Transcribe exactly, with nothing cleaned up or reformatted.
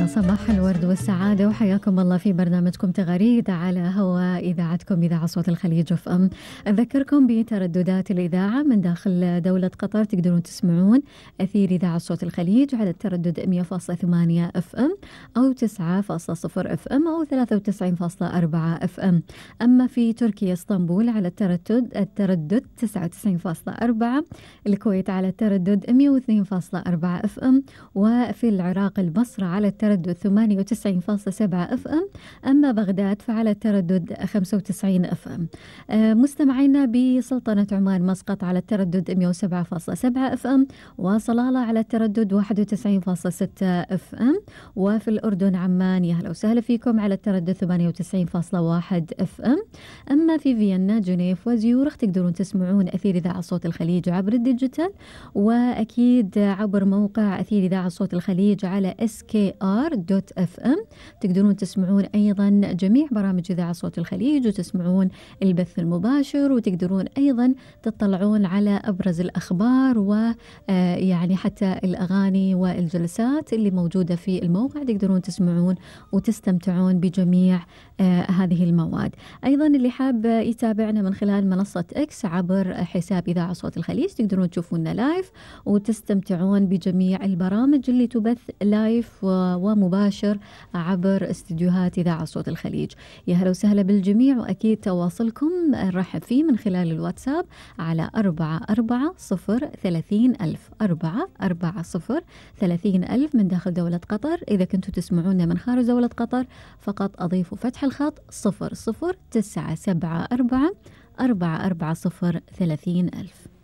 صباح الورد والسعادة وحياكم الله في برنامجكم تغاريد على هواء إذاعتكم إذاعة صوت الخليج اف ام. أذكركم بترددات الإذاعة من داخل دولة قطر، تقدرون تسمعون أثير إذاعة صوت الخليج على التردد مية فاصلة ثمانية اف ام أو تسعة فاصلة صفر اف ام أو ثلاثة وتسعين فاصلة أربعة اف ام. أما في تركيا اسطنبول على التردد التردد تسعة وتسعين فاصلة أربعة، الكويت على التردد مية واثنين فاصلة أربعة اف ام، وفي العراق البصرة على التردد ثمانية وتسعين فاصلة سبعة اف ام. أما بغداد فعلى التردد خمسة وتسعين اف ام. مستمعينا بسلطنة عمان مسقط على التردد مية وسبعة فاصلة سبعة اف ام، وصلالة على التردد واحد وتسعين فاصلة ستة اف ام. وفي الأردن عمان يا هلا وسهلا فيكم على التردد ثمانية وتسعين فاصلة واحد اف ام. أما في فيينا جنيف وزيورخ تقدرون تسمعون أثير إذاعة صوت الخليج عبر الديجيتال، وأكيد عبر موقع أثير إذاعة صوت الخليج على اس كي ار دوت اف ام. تقدرون تسمعون أيضا جميع برامج إذاعة صوت الخليج وتسمعون البث المباشر، وتقدرون أيضا تطلعون على أبرز الأخبار ويعني حتى الأغاني والجلسات اللي موجودة في الموقع. تقدرون تسمعون وتستمتعون بجميع آه هذه المواد. أيضا اللي حاب يتابعنا من خلال منصة إكس عبر حساب إذاعة صوت الخليج تقدرون تشوفونا لايف وتستمتعون بجميع البرامج اللي تبث لايف ومباشر عبر استديوهات إذاعة صوت الخليج. يا هلا وسهلا بالجميع، وأكيد تواصلكم نرحب فيه من خلال الواتساب على أربعة أربعة صفر ثلاثين ألف أربعة أربعة صفر ثلاثين ألف من داخل دولة قطر. إذا كنتوا تسمعونا من خارج دولة قطر فقط أضيفوا فتح الخط صفر صفر تسعة سبعة أربعة أربعة أربعة صفر ثلاثين ألف.